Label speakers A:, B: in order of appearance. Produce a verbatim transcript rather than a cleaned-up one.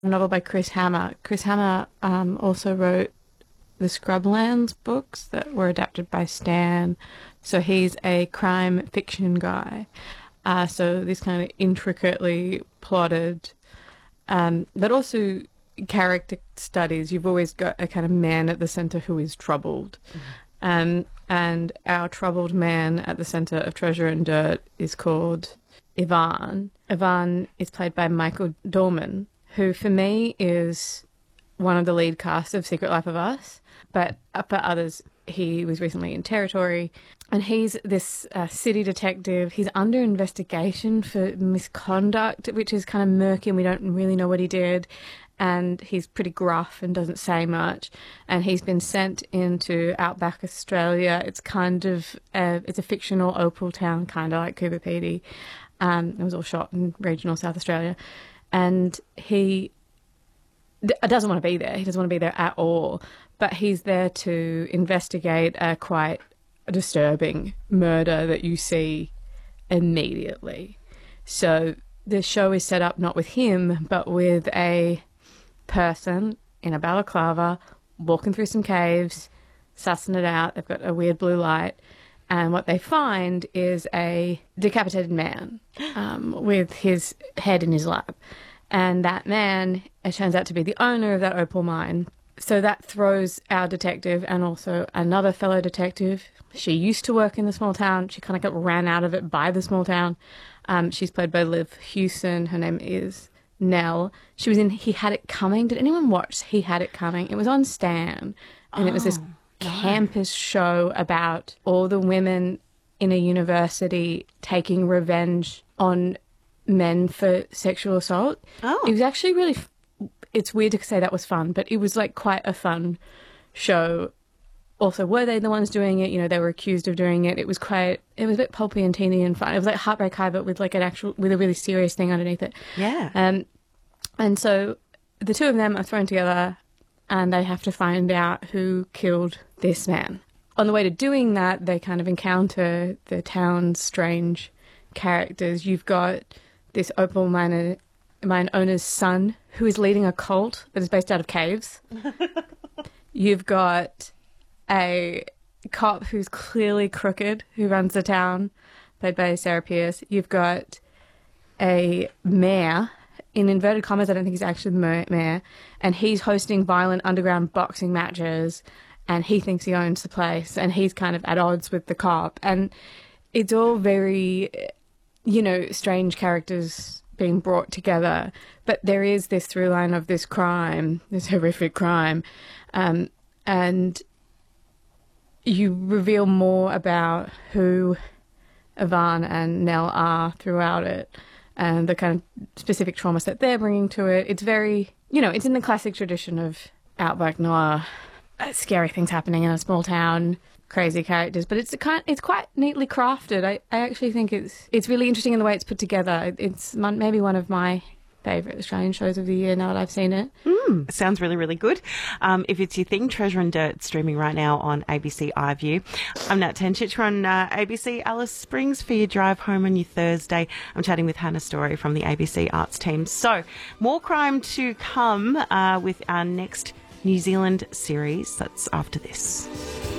A: a novel by Chris Hammer. Chris Hammer um, also wrote the Scrublands books that were adapted by Stan. So he's a crime fiction guy. Uh, so this kind of intricately plotted, um, but also character studies. You've always got a kind of man at the center who is troubled. Mm-hmm. Um, and our troubled man at the center of Treasure and Dirt is called Ivan. Ivan is played by Michael Dorman, who for me is one of the lead cast of Secret Life of Us, but for others, he was recently in Territory, and he's this uh, city detective. He's under investigation for misconduct, which is kind of murky, and we don't really know what he did, and he's pretty gruff and doesn't say much, and he's been sent into outback Australia. It's kind of, a, it's a fictional opal town, kind of like Coober Pedy. Um, it was all shot in regional South Australia, and he doesn't want to be there. He doesn't want to be there at all. But he's there to investigate a quite disturbing murder that you see immediately. So the show is set up not with him, but with a person in a balaclava walking through some caves, sussing it out. They've got a weird blue light. And what they find is a decapitated man um, with his head in his lap. And that man, it turns out to be the owner of that opal mine. So that throws our detective and also another fellow detective. She used to work in the small town. She kind of got ran out of it by the small town. Um, she's played by Liv Hewson. Her name is Nell. She was in He Had It Coming. Did anyone watch He Had It Coming? It was on Stan. And oh, it was this no. campus show about all the women in a university taking revenge on men for sexual assault.
B: Oh.
A: It was actually really... F- it's weird to say that was fun, but it was like quite a fun show. Also, were they the ones doing it? You know, they were accused of doing it. It was quite, it was a bit pulpy and teeny and fun. It was like Heartbreak High, but with like an actual, with a really serious thing underneath it.
B: Yeah.
A: Um, and so the two of them are thrown together and they have to find out who killed this man. On the way to doing that, they kind of encounter the town's strange characters. You've got this opal miner, mine owner's son, who is leading a cult that is based out of caves. You've got a cop who's clearly crooked, who runs the town, played by Sarah Pierce. You've got a mayor, in inverted commas, I don't think he's actually the mayor, and he's hosting violent underground boxing matches, and he thinks he owns the place, and he's kind of at odds with the cop. And it's all very, you know, strange characters being brought together, but there is this through line of this crime, this horrific crime, um, and you reveal more about who Ivan and Nell are throughout it and the kind of specific traumas that they're bringing to it. It's very, you know, it's in the classic tradition of outback noir, uh, scary things happening in a small town, crazy characters, but it's a kind, it's quite neatly crafted. I, I actually think it's it's really interesting in the way it's put together. It's maybe one of my favourite Australian shows of the year now that I've seen it.
B: Mm, sounds really, really good. Um, if it's your thing, Treasure and Dirt streaming right now on A B C iView. I'm Nat Tenchich. We're on uh, A B C Alice Springs for your drive home on your Thursday. I'm chatting with Hannah Story from the A B C Arts team. So, more crime to come uh, with our next New Zealand series. That's after this.